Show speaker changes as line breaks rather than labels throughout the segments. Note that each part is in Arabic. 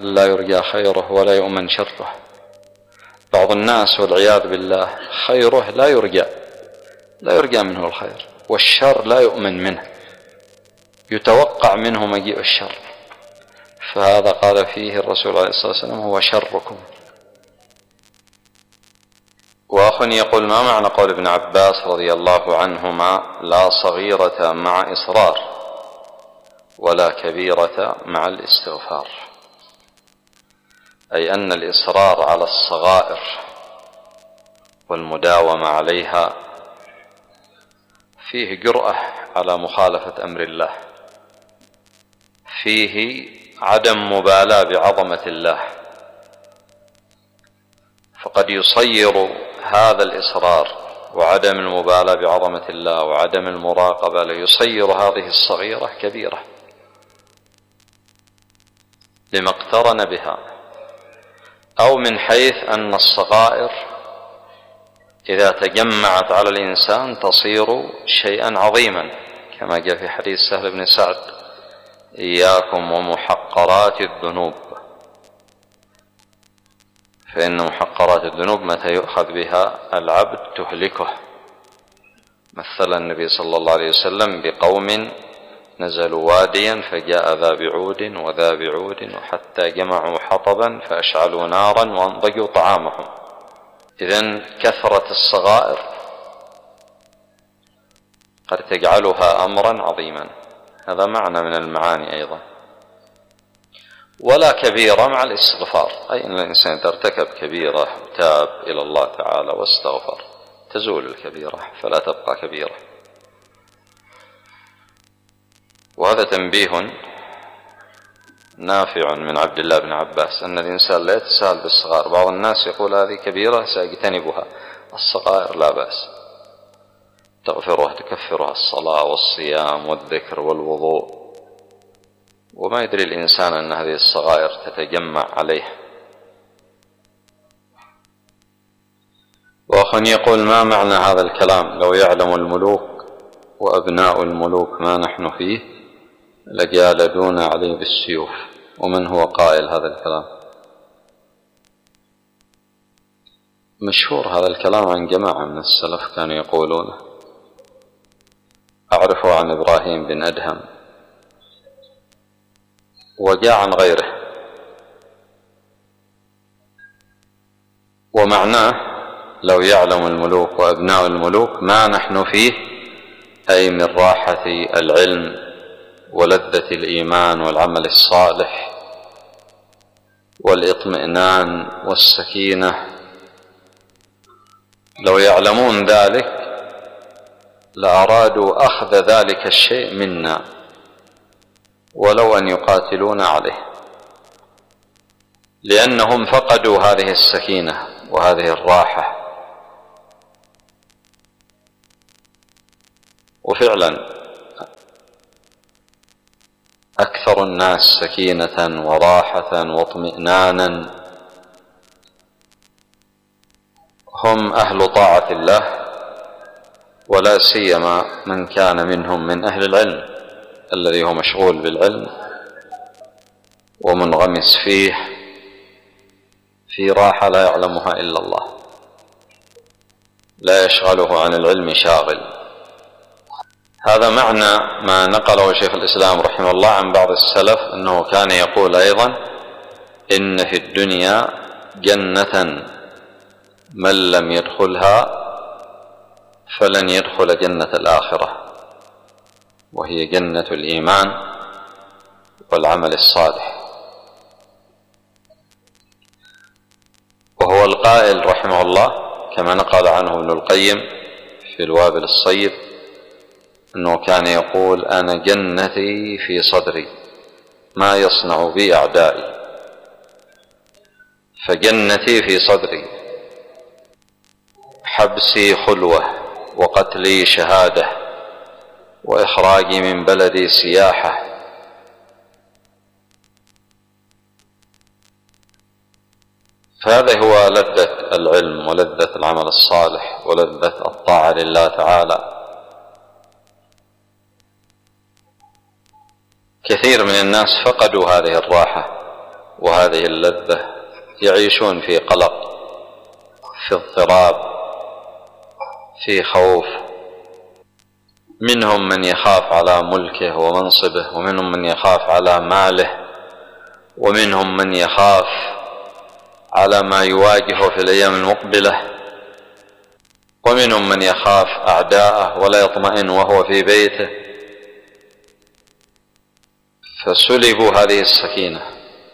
لا يرجى خيره ولا يؤمن شره. بعض الناس والعياذ بالله خيره لا يرجى منه الخير، والشر لا يؤمن منه، يتوقع منه مجيء الشر. فهذا قال فيه الرسول عليه الصلاة والسلام: هو شركم. وأخ يقول: ما معنى قول ابن عباس رضي الله عنهما: لا صغيرة مع إصرار ولا كبيرة مع الاستغفار؟ أي أن الإصرار على الصغائر والمداومة عليها فيه جرأة على مخالفة أمر الله، فيه عدم مبالاة بعظمة الله، فقد يصير هذا الإصرار وعدم المبالاة بعظمة الله وعدم المراقبة يصير هذه الصغيرة كبيرة لما اقترن بها، أو من حيث أن الصغائر إذا تجمعت على الإنسان تصير شيئا عظيما، كما جاء في حديث سهل بن سعد: إياكم ومحقرات الذنوب، فإن محقرات الذنوب متى يؤخذ بها العبد تهلكه. مثل النبي صلى الله عليه وسلم بقوم نزلوا واديا فجاء ذا بعود وذا بعود وحتى جمعوا حطبا فأشعلوا نارا وانضجوا طعامهم. إذن كثرة الصغائر قد تجعلها أمرا عظيما، هذا معنى من المعاني أيضا. ولا كبيرة مع الاستغفار، أي أن الإنسان إذا ارتكب كبيرة وتاب إلى الله تعالى واستغفر تزول الكبيرة فلا تبقى كبيرة. وهذا تنبيه نافع من عبد الله بن عباس أن الإنسان لا يتساهل بالصغائر. بعض الناس يقول: هذه كبيرة سأجتنبها، الصغائر لا بأس، تكفرها الصلاة والصيام والذكر والوضوء، وما يدري الإنسان أن هذه الصغائر تتجمع عليه. وأخ يقول: ما معنى هذا الكلام: لو يعلم الملوك وأبناء الملوك ما نحن فيه لجالدون عليه بالسيوف؟ ومن هو قائل هذا الكلام؟ مشهور هذا الكلام عن جماعة من السلف كانوا يقولونه، أعرفه عن إبراهيم بن أدهم وجاء عن غيره. ومعناه: لو يعلم الملوك وأبناء الملوك ما نحن فيه، أي من راحة العلم ولذة الإيمان والعمل الصالح والإطمئنان والسكينة، لو يعلمون ذلك لأرادوا أخذ ذلك الشيء منا ولو أن يقاتلون عليه، لأنهم فقدوا هذه السكينة وهذه الراحة. وفعلا أكثر الناس سكينة وراحة واطمئنانا هم أهل طاعة الله، ولا سيما من كان منهم من أهل العلم الذي هو مشغول بالعلم ومنغمس فيه في راحة لا يعلمها إلا الله، لا يشغله عن العلم شاغل. هذا معنى ما نقله شيخ الإسلام رحمه الله عن بعض السلف، أنه كان يقول أيضا: إن في الدنيا جنة من لم يدخلها فلن يدخل جنة الآخرة، وهي جنة الإيمان والعمل الصالح. وهو القائل رحمه الله كما نقل عنه ابن القيم في الوابل الصيب أنه كان يقول: أنا جنتي في صدري، ما يصنع بي أعدائي. فجنتي في صدري، حبسي خلوة وقتلي شهادة وإخراجي من بلدي سياحة. فهذا هو لذة العلم ولذة العمل الصالح ولذة الطاعة لله تعالى. كثير من الناس فقدوا هذه الراحة وهذه اللذة يعيشون في قلق، في اضطراب، في خوف. منهم من يخاف على ملكه ومنصبه، ومنهم من يخاف على ماله، ومنهم من يخاف على ما يواجهه في الأيام المقبلة، ومنهم من يخاف أعداءه ولا يطمئن وهو في بيته، فسلبوا هذه السكينة.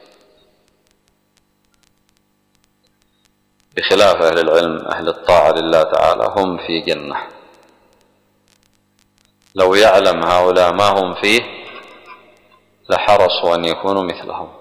بخلاف أهل العلم أهل الطاعة لله تعالى هم في جنة. لو يعلم هؤلاء ما هم فيه لحرصوا أن يكونوا مثلهم.